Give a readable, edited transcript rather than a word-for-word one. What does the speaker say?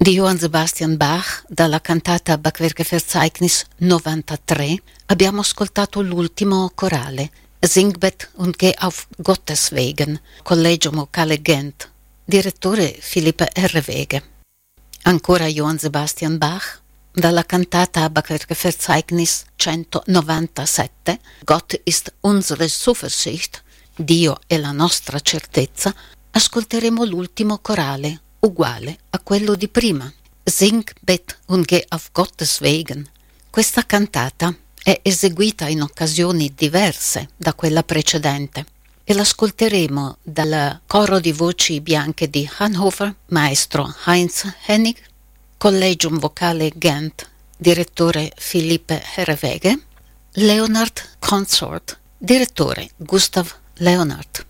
di Johann Sebastian Bach dalla cantata Bachwerkverzeichnis 93 abbiamo ascoltato l'ultimo corale, Singbet und geh auf Gottes Wegen, Collegio Vocale Gent, direttore Philipp Herreweghe. Ancora Johann Sebastian Bach dalla cantata Bachwerkverzeichnis 197, Gott ist unsere Zuversicht, Dio è la nostra certezza, ascolteremo l'ultimo corale, uguale a quello di prima, Singbet und geh auf Gottes Wegen. Questa cantata è eseguita in occasioni diverse da quella precedente e l'ascolteremo dal coro di voci bianche di Hannover, maestro Heinz Hennig, Collegium Vocale Gent, direttore Philipp Herreweghe, Leonard Consort, direttore Gustav Leonard.